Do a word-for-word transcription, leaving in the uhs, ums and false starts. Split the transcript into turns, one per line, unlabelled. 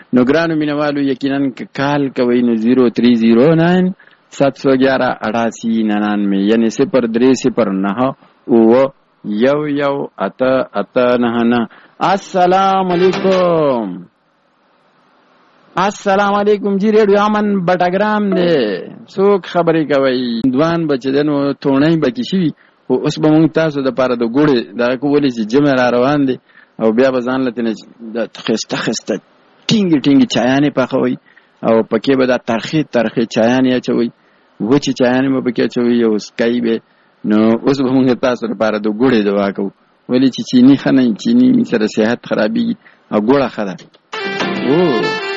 نو ګرانو مینوالو یقینا کال کوي نو زیرو تری زیرو نائن سات سو گیارہ اٹھاسی ننانوے یعنی صفر درې صفر نهه اوه یو یو اته اته نهه نه. السلام علیکم. السلام علیکم جی ریډیو امن بټاګرام دی. څوک خبرې کوي؟ دوان بچدنو تونای بکی شي او اوس به مونږ تاسو د پاره د ګوړې دا کولې چې جمع را روان دي او بیا به ځان لته نه د خسته خسته ټینګ ټینګ چایانې پخوي او پکې به دا ترخی ترخی چایانې اچوي وچی چایانې به پکې اچوي او سکای به. نو اوس به مونږ تاسو لپاره د ګوړې دوا کوو ولې چې چینی خنه چینی سره صحت خرابېږي او ګوړه خره. او